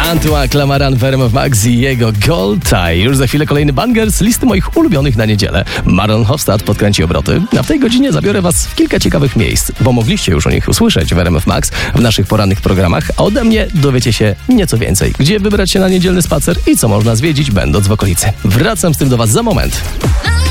Antoine Clamaran w RMF Max i jego Gold Tie. Już za chwilę kolejny banger z listy moich ulubionych na niedzielę. Marlon Hofstad podkręci obroty, a w tej godzinie zabiorę was w kilka ciekawych miejsc, bo mogliście już o nich usłyszeć w RMF Max w naszych porannych programach, a ode mnie dowiecie się nieco więcej. Gdzie wybrać się na niedzielny spacer i co można zwiedzić, będąc w okolicy. Wracam z tym do was za moment.